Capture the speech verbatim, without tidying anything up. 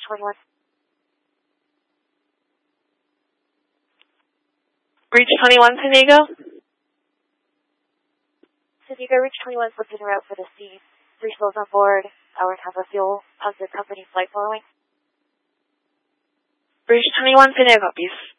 twenty-one. Reach twenty-one, San Diego. San Diego, Reach twenty-one, slipped en route for the sea. Three souls on board, hour and a half of fuel. Positive company flight following. Reach twenty-one, San Diego, peace.